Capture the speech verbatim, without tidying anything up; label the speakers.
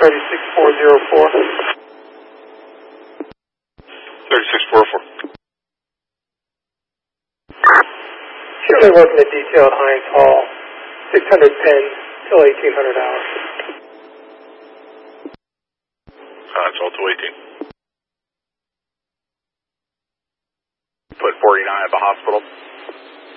Speaker 1: thirty-six four zero four.
Speaker 2: thirty-six four four.
Speaker 1: Currently working at detail at Hines Hall, six hundred ten till eighteen hundred hours.
Speaker 2: Uh, it's all to eighteen.
Speaker 3: Put forty-nine at the hospital.